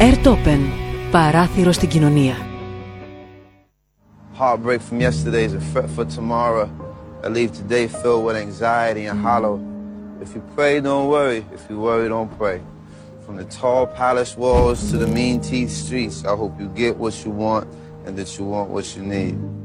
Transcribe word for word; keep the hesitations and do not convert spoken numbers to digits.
Airtopen. Παράθυρο στην κοινωνία. Heartbreak from yesterday is a fret for tomorrow. I leave today filled with anxiety and hollow. If you pray, don't worry. If you worry, don't pray. From the tall palace walls to the mean teeth streets, I hope you get what you want and that you want what you need.